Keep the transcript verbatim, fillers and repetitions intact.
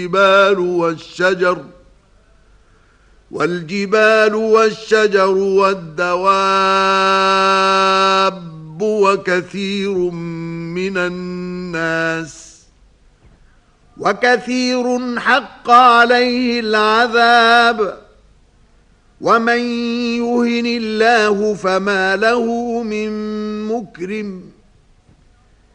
والجبال والشجر والجبال والشجر والدواب وكثير من الناس وكثير حق عليه العذاب ومن يهن الله فما له من مكرم